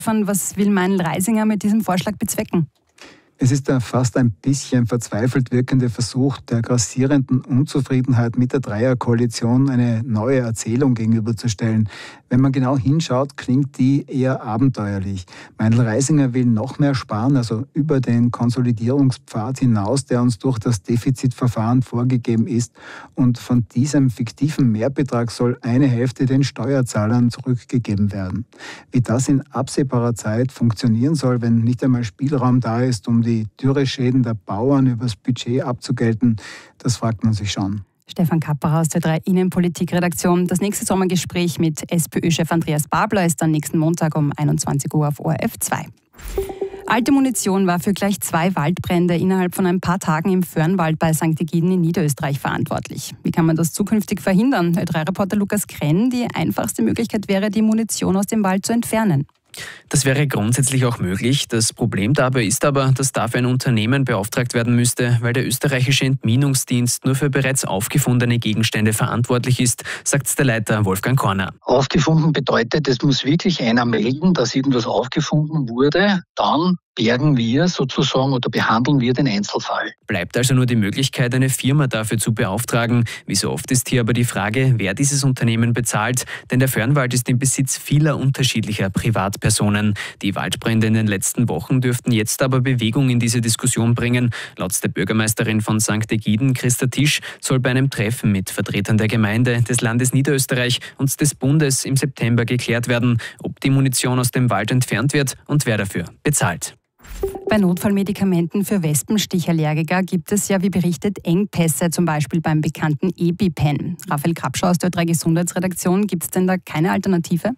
Was will Meinl-Reisinger mit diesem Vorschlag bezwecken? Es ist der fast ein bisschen verzweifelt wirkende Versuch, der grassierenden Unzufriedenheit mit der Dreierkoalition eine neue Erzählung gegenüberzustellen. Wenn man genau hinschaut, klingt die eher abenteuerlich. Meinl-Reisinger will noch mehr sparen, also über den Konsolidierungspfad hinaus, der uns durch das Defizitverfahren vorgegeben ist. Und von diesem fiktiven Mehrbetrag soll eine Hälfte den Steuerzahlern zurückgegeben werden. Wie das in absehbarer Zeit funktionieren soll, wenn nicht einmal Spielraum da ist, um die Dürreschäden der Bauern übers Budget abzugelten, das fragt man sich schon. Stefan Kapperer aus der 3 Innenpolitik-Redaktion. Das nächste Sommergespräch mit SPÖ-Chef Andreas Babler ist dann nächsten Montag um 21 Uhr auf ORF 2. Alte Munition war für gleich 2 Waldbrände innerhalb von ein paar Tagen im Föhrenwald bei St. Egiden in Niederösterreich verantwortlich. Wie kann man das zukünftig verhindern? Ö3-Reporter Lukas Krenn, die einfachste Möglichkeit wäre, die Munition aus dem Wald zu entfernen. Das wäre grundsätzlich auch möglich. Das Problem dabei ist aber, dass dafür ein Unternehmen beauftragt werden müsste, weil der österreichische Entminungsdienst nur für bereits aufgefundene Gegenstände verantwortlich ist, sagt der Leiter Wolfgang Korner. Aufgefunden bedeutet, es muss wirklich einer melden, dass irgendwas aufgefunden wurde. Dann bergen wir sozusagen oder behandeln wir den Einzelfall. Bleibt also nur die Möglichkeit, eine Firma dafür zu beauftragen. Wie so oft ist hier aber die Frage, wer dieses Unternehmen bezahlt. Denn der Föhrenwald ist im Besitz vieler unterschiedlicher Privatpersonen. Die Waldbrände in den letzten Wochen dürften jetzt aber Bewegung in diese Diskussion bringen. Laut der Bürgermeisterin von St. Egiden, Christa Tisch, soll bei einem Treffen mit Vertretern der Gemeinde, des Landes Niederösterreich und des Bundes im September geklärt werden, ob die Munition aus dem Wald entfernt wird und wer dafür bezahlt. Bei Notfallmedikamenten für Wespenstichallergiker gibt es ja, wie berichtet, Engpässe, zum Beispiel beim bekannten EpiPen. Raphael Krapschau aus der 3 Gesundheitsredaktion, gibt es denn da keine Alternative?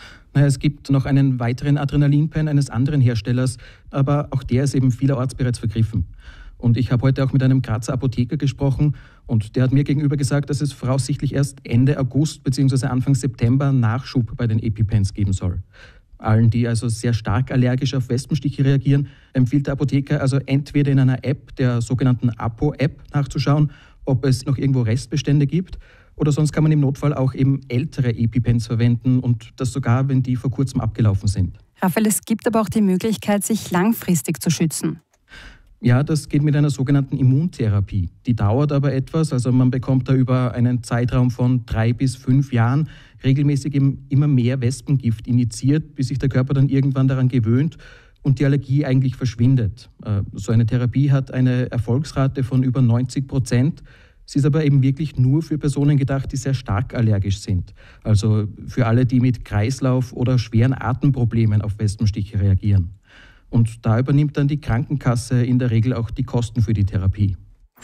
Es gibt noch einen weiteren Adrenalinpen eines anderen Herstellers, aber auch der ist eben vielerorts bereits vergriffen. Und ich habe heute auch mit einem Grazer Apotheker gesprochen und der hat mir gegenüber gesagt, dass es voraussichtlich erst Ende August bzw. Anfang September Nachschub bei den EpiPens geben soll. Allen, die also sehr stark allergisch auf Wespenstiche reagieren, empfiehlt der Apotheker also entweder in einer App, der sogenannten Apo-App, nachzuschauen, ob es noch irgendwo Restbestände gibt. Oder sonst kann man im Notfall auch eben ältere EpiPens verwenden und das sogar, wenn die vor kurzem abgelaufen sind. Raphael, es gibt aber auch die Möglichkeit, sich langfristig zu schützen. Ja, das geht mit einer sogenannten Immuntherapie. Die dauert aber etwas, also man bekommt da über einen Zeitraum von 3 bis 5 Jahren regelmäßig immer mehr Wespengift injiziert, bis sich der Körper dann irgendwann daran gewöhnt und die Allergie eigentlich verschwindet. So eine Therapie hat eine Erfolgsrate von über 90%. Sie ist aber eben wirklich nur für Personen gedacht, die sehr stark allergisch sind. Also für alle, die mit Kreislauf- oder schweren Atemproblemen auf Wespenstiche reagieren. Und da übernimmt dann die Krankenkasse in der Regel auch die Kosten für die Therapie.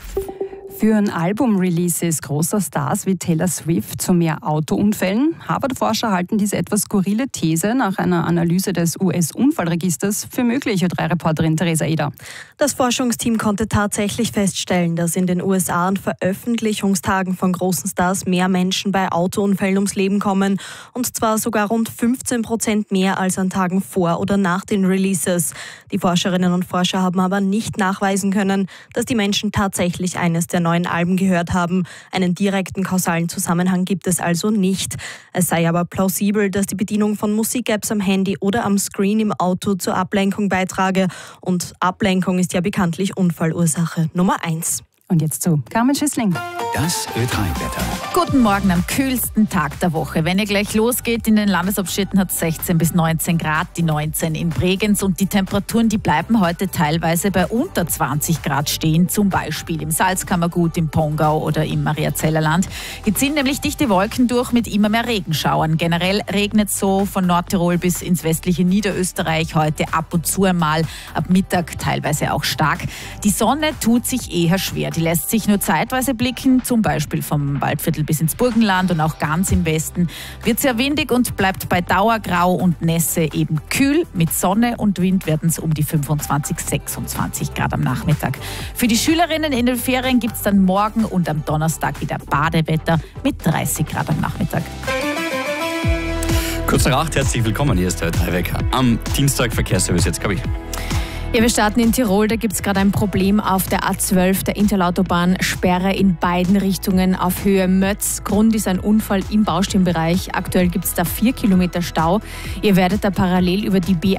Führen Album-Releases großer Stars wie Taylor Swift zu mehr Autounfällen? Harvard-Forscher halten diese etwas skurrile These nach einer Analyse des US-Unfallregisters für möglich, Ö3-Reporterin Theresa Eder. Das Forschungsteam konnte tatsächlich feststellen, dass in den USA an Veröffentlichungstagen von großen Stars mehr Menschen bei Autounfällen ums Leben kommen. Und zwar sogar rund 15% mehr als an Tagen vor oder nach den Releases. Die Forscherinnen und Forscher haben aber nicht nachweisen können, dass die Menschen tatsächlich eines der neuen Alben gehört haben. Einen direkten kausalen Zusammenhang gibt es also nicht. Es sei aber plausibel, dass die Bedienung von Musik-Apps am Handy oder am Screen im Auto zur Ablenkung beitrage. Und Ablenkung ist ja bekanntlich Unfallursache Nummer 1. Und jetzt zu Carmen Schüssling. Das Ö3-Wetter. Guten Morgen am kühlsten Tag der Woche. Wenn ihr gleich losgeht, in den Landeshauptstädten hat es 16 bis 19 Grad, die 19 in Bregenz. Und die Temperaturen, die bleiben heute teilweise bei unter 20 Grad stehen. Zum Beispiel im Salzkammergut, im Pongau oder im Mariazellerland. Hier ziehen nämlich dichte Wolken durch mit immer mehr Regenschauern. Generell regnet es so von Nordtirol bis ins westliche Niederösterreich heute ab und zu einmal. Ab Mittag teilweise auch stark. Die Sonne tut sich eher schwer. Die lässt sich nur zeitweise blicken, zum Beispiel vom Waldviertel bis ins Burgenland und auch ganz im Westen. Wird sehr windig und bleibt bei Dauergrau und Nässe eben kühl. Mit Sonne und Wind werden es um die 25, 26 Grad am Nachmittag. Für die Schülerinnen in den Ferien gibt es dann morgen und am Donnerstag wieder Badewetter mit 30 Grad am Nachmittag. Kurz nach 8, herzlich willkommen, hier ist der Ö3-Wecker. Am Dienstag Verkehrsservice jetzt, glaube ich. Ja, wir starten in Tirol. Da gibt es gerade ein Problem auf der A12, der Interlautobahn. Sperre in beiden Richtungen auf Höhe Mötz. Grund ist ein Unfall im Baustellenbereich. Aktuell gibt es da 4 Kilometer Stau. Ihr werdet da parallel über die